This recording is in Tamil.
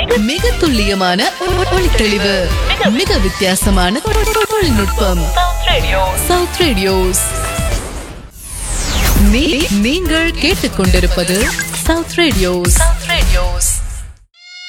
மிக துல்லியமான ஒளித்தெளிவு, மிக வித்தியாசமான தொழில்நுட்பம். South radios. நீங்கள் கேட்டுக்கொண்டிருப்பது சவுத் ரேடியோஸ்.